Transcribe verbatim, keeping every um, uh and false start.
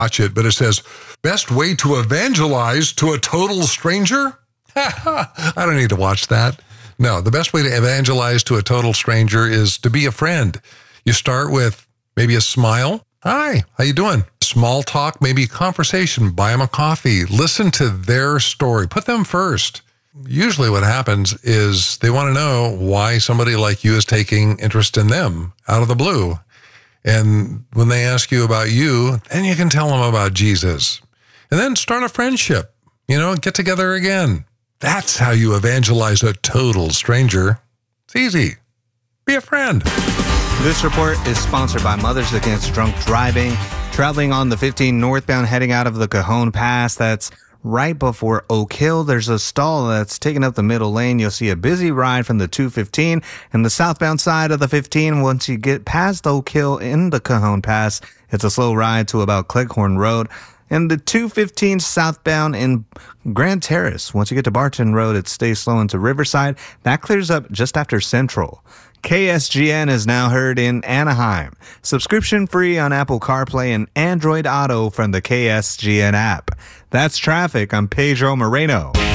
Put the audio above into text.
watch it, but it says, best way to evangelize to a total stranger? I don't need to watch that. No, the best way to evangelize to a total stranger is to be a friend. You start with maybe a smile. Hi, how you doing? Small talk, maybe conversation, buy them a coffee, listen to their story, put them first. Usually what happens is they want to know why somebody like you is taking interest in them out of the blue. And when they ask you about you, then you can tell them about Jesus. And then start a friendship, you know, get together again. That's how you evangelize a total stranger. It's easy. Be a friend. This report is sponsored by Mothers Against Drunk Driving. Traveling on the fifteen northbound heading out of the Cajon Pass, that's right before Oak Hill. There's a stall that's taking up the middle lane. You'll see a busy ride from the two fifteen and the southbound side of the fifteen. Once you get past Oak Hill in the Cajon Pass, it's a slow ride to about Cleghorn Road. And the two fifteen southbound in Grand Terrace, once you get to Barton Road, it stays slow into Riverside. That clears up just after Central. K S G N is now heard in Anaheim. Subscription free on Apple CarPlay and Android Auto from the K S G N app. That's traffic. I'm Pedro Moreno.